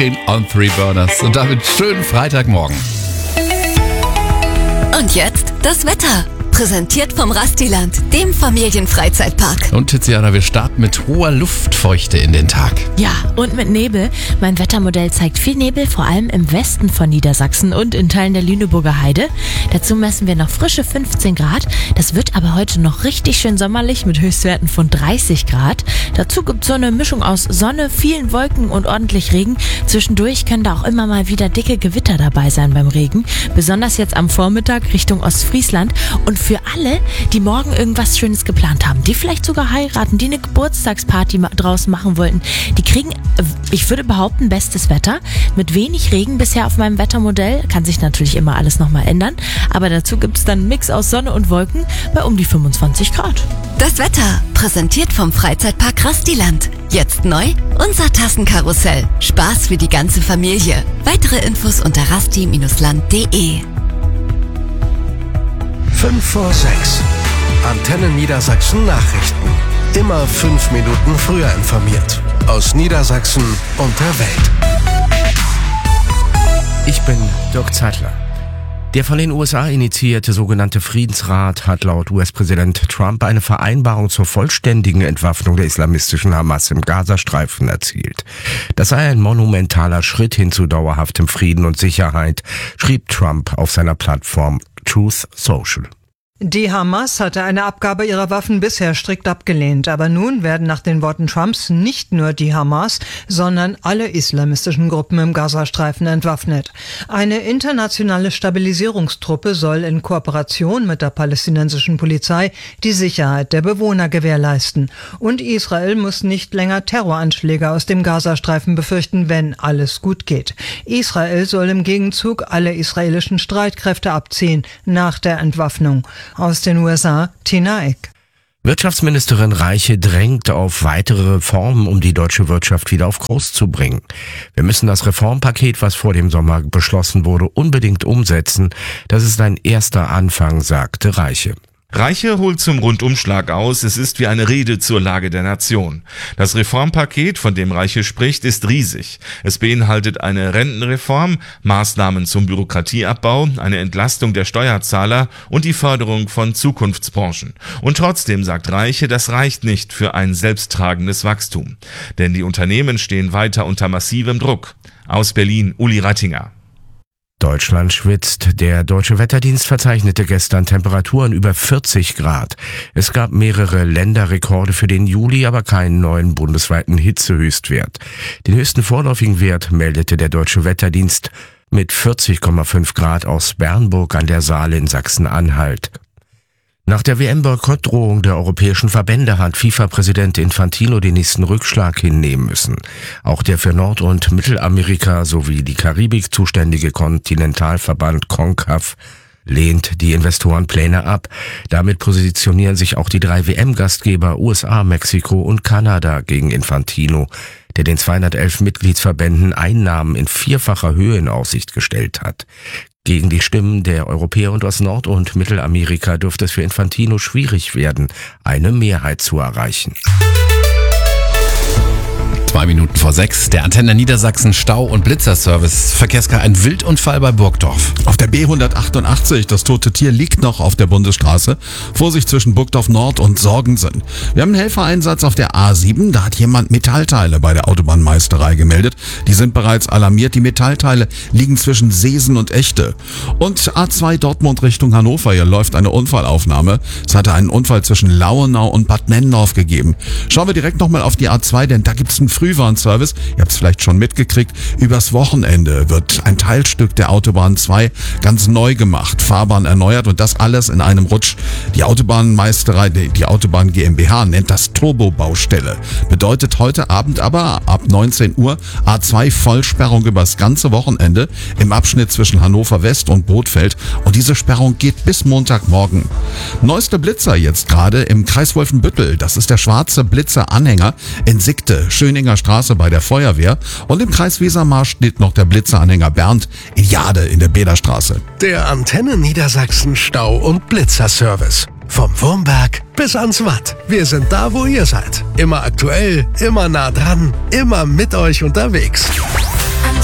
in On Three Burners. Und damit schönen Freitagmorgen. Und jetzt das Wetter. Präsentiert vom Rastiland, dem Familienfreizeitpark. Und Tiziana, wir starten mit hoher Luftfeuchte in den Tag. Ja, und mit Nebel. Mein Wettermodell zeigt viel Nebel, vor allem im Westen von Niedersachsen und in Teilen der Lüneburger Heide. Dazu messen wir noch frische 15 Grad. Das wird aber heute noch richtig schön sommerlich mit Höchstwerten von 30 Grad. Dazu gibt es so eine Mischung aus Sonne, vielen Wolken und ordentlich Regen. Zwischendurch können da auch immer mal wieder dicke Gewitter dabei sein beim Regen. Besonders jetzt am Vormittag Richtung Ostfriesland. Und für alle, die morgen irgendwas Schönes geplant haben, die vielleicht sogar heiraten, die eine Geburtstagsparty draußen machen wollten, die kriegen, ich würde behaupten, bestes Wetter. Mit wenig Regen bisher auf meinem Wettermodell. Kann sich natürlich immer alles nochmal ändern. Aber dazu gibt es dann einen Mix aus Sonne und Wolken bei um die 25 Grad. Das Wetter, präsentiert vom Freizeitpark Rastiland. Jetzt neu, unser Tassenkarussell. Spaß für die ganze Familie. Weitere Infos unter rasti-land.de. 5 vor 6. Antenne Niedersachsen Nachrichten. Immer 5 Minuten früher informiert. Aus Niedersachsen und der Welt. Ich bin Dirk Zeitler. Der von den USA initiierte sogenannte Friedensrat hat laut US-Präsident Trump eine Vereinbarung zur vollständigen Entwaffnung der islamistischen Hamas im Gazastreifen erzielt. Das sei ein monumentaler Schritt hin zu dauerhaftem Frieden und Sicherheit, schrieb Trump auf seiner Plattform Truth Social. Die Hamas hatte eine Abgabe ihrer Waffen bisher strikt abgelehnt, aber nun werden nach den Worten Trumps nicht nur die Hamas, sondern alle islamistischen Gruppen im Gazastreifen entwaffnet. Eine internationale Stabilisierungstruppe soll in Kooperation mit der palästinensischen Polizei die Sicherheit der Bewohner gewährleisten. Und Israel muss nicht länger Terroranschläge aus dem Gazastreifen befürchten, wenn alles gut geht. Israel soll im Gegenzug alle israelischen Streitkräfte abziehen nach der Entwaffnung. Aus den USA, Tina Eck. Wirtschaftsministerin Reiche drängt auf weitere Reformen, um die deutsche Wirtschaft wieder auf Kurs zu bringen. Wir müssen das Reformpaket, was vor dem Sommer beschlossen wurde, unbedingt umsetzen. Das ist ein erster Anfang, sagte Reiche. Reiche holt zum Rundumschlag aus, es ist wie eine Rede zur Lage der Nation. Das Reformpaket, von dem Reiche spricht, ist riesig. Es beinhaltet eine Rentenreform, Maßnahmen zum Bürokratieabbau, eine Entlastung der Steuerzahler und die Förderung von Zukunftsbranchen. Und trotzdem sagt Reiche, das reicht nicht für ein selbsttragendes Wachstum. Denn die Unternehmen stehen weiter unter massivem Druck. Aus Berlin, Uli Rattinger. Deutschland schwitzt. Der Deutsche Wetterdienst verzeichnete gestern Temperaturen über 40 Grad. Es gab mehrere Länderrekorde für den Juli, aber keinen neuen bundesweiten Hitzehöchstwert. Den höchsten vorläufigen Wert meldete der Deutsche Wetterdienst mit 40,5 Grad aus Bernburg an der Saale in Sachsen-Anhalt. Nach der WM-Boykottdrohung der europäischen Verbände hat FIFA-Präsident Infantino den nächsten Rückschlag hinnehmen müssen. Auch der für Nord- und Mittelamerika sowie die Karibik zuständige Kontinentalverband CONCACAF lehnt die Investorenpläne ab. Damit positionieren sich auch die 3 WM-Gastgeber USA, Mexiko und Kanada gegen Infantino, der den 211 Mitgliedsverbänden Einnahmen in 4-facher Höhe in Aussicht gestellt hat. Gegen die Stimmen der Europäer und aus Nord- und Mittelamerika dürfte es für Infantino schwierig werden, eine Mehrheit zu erreichen. 2 Minuten vor 6. Der Antenne Niedersachsen Stau- und Blitzerservice. Verkehrskar, ein Wildunfall bei Burgdorf. Auf der B188, das tote Tier liegt noch auf der Bundesstraße. Vorsicht zwischen Burgdorf Nord und Sorgensen. Wir haben einen Helfereinsatz auf der A7. Da hat jemand Metallteile bei der Autobahnmeisterei gemeldet. Die sind bereits alarmiert. Die Metallteile liegen zwischen Seesen und Echte. Und A2 Dortmund Richtung Hannover. Hier läuft eine Unfallaufnahme. Es hatte einen Unfall zwischen Lauenau und Bad Nennendorf gegeben. Schauen wir direkt nochmal auf die A2, denn da gibt es einen Frühwarnservice. Ihr habt es vielleicht schon mitgekriegt. Übers Wochenende wird ein Teilstück der Autobahn 2 ganz neu gemacht, Fahrbahn erneuert und das alles in einem Rutsch. Die Autobahnmeisterei, die Autobahn GmbH nennt das Turbo-Baustelle. Bedeutet heute Abend aber ab 19 Uhr A2 Vollsperrung übers ganze Wochenende im Abschnitt zwischen Hannover West und Bothfeld und diese Sperrung geht bis Montagmorgen. Neueste Blitzer jetzt gerade im Kreis Wolfenbüttel. Das ist der schwarze Blitzer-Anhänger in Sigte, Schöninger Straße bei der Feuerwehr und im Kreis Wesermarsch steht noch der Blitzeranhänger Bernd in Jade in der Bäderstraße. Der Antenne Niedersachsen Stau- und Blitzerservice. Vom Wurmberg bis ans Watt. Wir sind da, wo ihr seid. Immer aktuell, immer nah dran, immer mit euch unterwegs.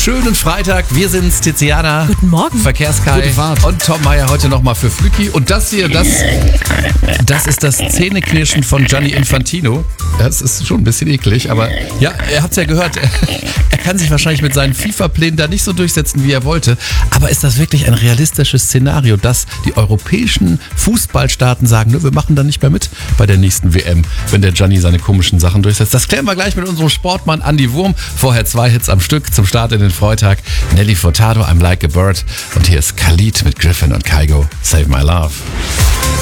schönen Freitag. Wir sind's, Tiziana. Guten Morgen. Verkehrskai. Gute Fahrt. Und Tom Meyer heute nochmal für Flüki. Und das hier, das ist das Zähneknirschen von Gianni Infantino. Das ist schon ein bisschen eklig, aber ja, er hat's ja gehört. Er kann sich wahrscheinlich mit seinen FIFA-Plänen da nicht so durchsetzen, wie er wollte. Aber ist das wirklich ein realistisches Szenario, dass die europäischen Fußballstaaten sagen, wir machen da nicht mehr mit bei der nächsten WM, wenn der Gianni seine komischen Sachen durchsetzt? Das klären wir gleich mit unserem Sportmann Andi Wurm. Vorher 2 Hits am Stück zum Start in den Freitag. Nelly Furtado, I'm Like a Bird. Und hier ist Khalid mit Griffin und Kygo, Save My Love.